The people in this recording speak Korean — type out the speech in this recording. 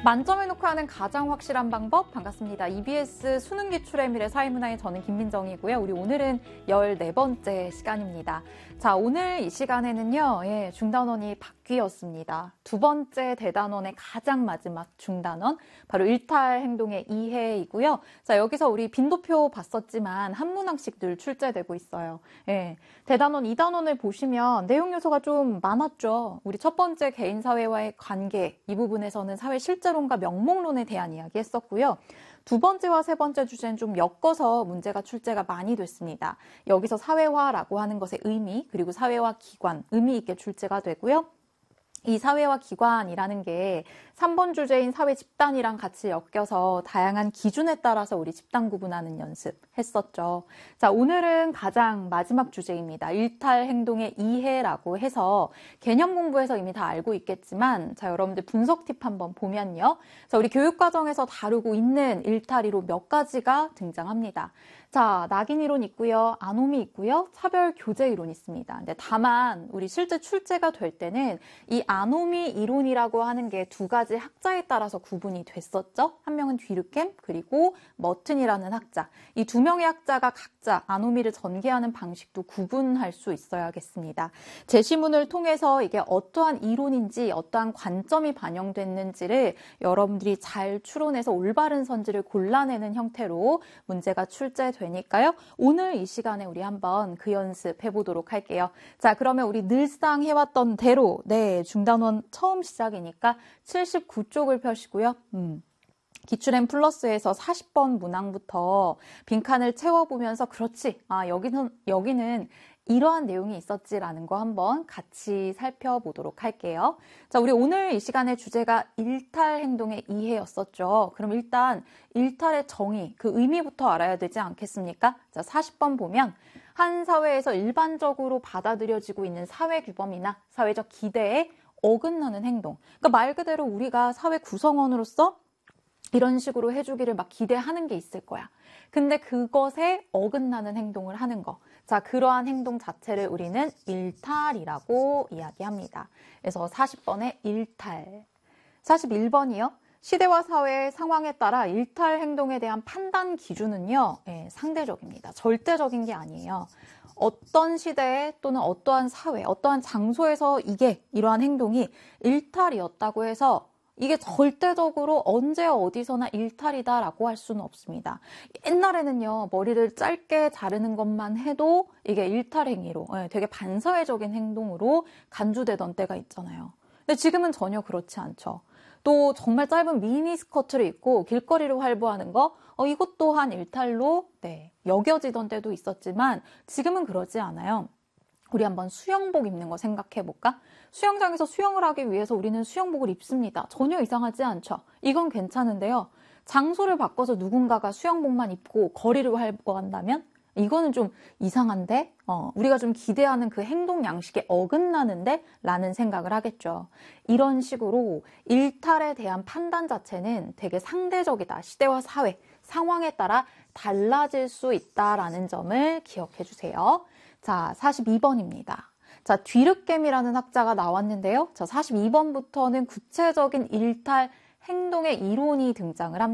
만점을 놓고 하는 가장 확실한 방법 반갑습니다. EBS 수능 기출의 미래 사회문화의 저는 김민정이고요. 우리 오늘은 14번째 시간입니다. 자, 오늘 이 시간에는요. 중단원이 바뀌었습니다. 두 번째 대단원의 가장 마지막 중단원 바로 일탈 행동의 이해이고요. 자, 여기서 우리 빈도표 봤었지만 한 문항씩 늘 출제되고 있어요. 대단원 2단원을 보시면 내용 요소가 좀 많았죠. 우리 첫 번째 개인 사회와의 관계 이 부분에서는 사회 실제론과 명목론에 대한 이야기 했었고요. 두 번째와 세 번째 주제는 좀 엮어서 문제가 출제가 많이 됐습니다. 여기서 사회화라고 하는 것의 의미, 그리고 사회화 기관, 의미 있게 출제가 되고요. 이 사회화 기관이라는 게 3번 주제인 사회 집단이랑 같이 엮여서 다양한 기준에 따라서 우리 집단 구분하는 연습 했었죠. 자, 오늘은 가장 마지막 주제입니다. 일탈 행동의 이해라고 해서 개념 공부에서 이미 다 알고 있겠지만 자, 여러분들 분석 팁 한번 보면요. 자, 우리 교육과정에서 다루고 있는 일탈 이론 몇 가지가 등장합니다. 자, 낙인 이론 있고요. 아노미 있고요. 차별 교제 이론 있습니다. 근데 다만 우리 실제 출제가 될 때는 이 아노미 이론이라고 하는 게 두 가지 학자에 따라서 구분이 됐었죠. 한 명은 뒤르켐 그리고 머튼이라는 학자. 이 두 명의 학자가 각자 아노미를 전개하는 방식도 구분할 수 있어야겠습니다. 제시문을 통해서 이게 어떠한 이론인지 어떠한 관점이 반영됐는지를 여러분들이 잘 추론해서 올바른 선지를 골라내는 형태로 문제가 출제되니까요. 오늘 이 시간에 우리 한번 그 연습 해보도록 할게요. 자, 그러면 우리 늘상 해왔던 대로 중단원 처음 시작이니까 79쪽을 펴시고요. 기출엔 플러스에서 40번 문항부터 빈칸을 채워보면서 그렇지, 여기는 이러한 내용이 있었지라는 거 한번 같이 살펴보도록 할게요. 자, 우리 오늘 이 시간의 주제가 일탈 행동의 이해였었죠. 그럼 일단 일탈의 정의, 그 의미부터 알아야 되지 않겠습니까? 자, 40번 보면 한 사회에서 일반적으로 받아들여지고 있는 사회 규범이나 사회적 기대에 어긋나는 행동. 그러니까 말 그대로 우리가 사회 구성원으로서 이런 식으로 해주기를 막 기대하는 게 있을 거야. 근데 그것에 어긋나는 행동을 하는 거. 자, 그러한 행동 자체를 우리는 일탈이라고 이야기합니다. 그래서 40번에 일탈. 41번이요. 시대와 사회의 상황에 따라 일탈 행동에 대한 판단 기준은요. 상대적입니다. 절대적인 게 아니에요. 어떤 시대에 또는 어떠한 사회, 어떠한 장소에서 이러한 행동이 일탈이었다고 해서 이게 절대적으로 언제 어디서나 일탈이다라고 할 수는 없습니다. 옛날에는요, 머리를 짧게 자르는 것만 해도 이게 일탈 행위로, 되게 반사회적인 행동으로 간주되던 때가 있잖아요. 근데 지금은 전혀 그렇지 않죠. 또 정말 짧은 미니 스커트를 입고 길거리를 활보하는 거, 이것 또한 일탈로 여겨지던 때도 있었지만 지금은 그러지 않아요. 우리 한번 수영복 입는 거 생각해 볼까? 수영장에서 수영을 하기 위해서 우리는 수영복을 입습니다. 전혀 이상하지 않죠? 이건 괜찮은데요. 장소를 바꿔서 누군가가 수영복만 입고 거리를 활보한다면 이거는 좀 이상한데? 우리가 좀 기대하는 그 행동 양식에 어긋나는데? 라는 생각을 하겠죠. 이런 식으로 일탈에 대한 판단 자체는 되게 상대적이다. 시대와 사회, 상황에 따라 달라질 수 있다라는 점을 기억해 주세요. 자, 42번입니다. 자, 뒤르켐이라는 학자가 나왔는데요. 자, 42번부터는 구체적인 일탈 행동의 이론이 등장을 합니다.